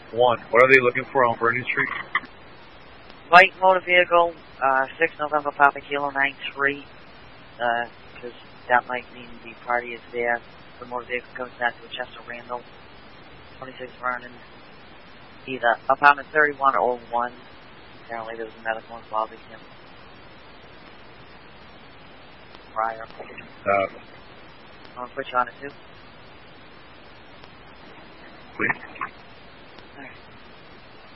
1. What are they looking for on Vernon Street? White motor vehicle, 6 November Papa Kilo 93, because that might mean the party is there. The motor vehicle comes back to Chester Randall, 26 Vernon, either apartment 3101. Apparently there was a medical involved in him prior. I'll put you on it too. Please. Alright.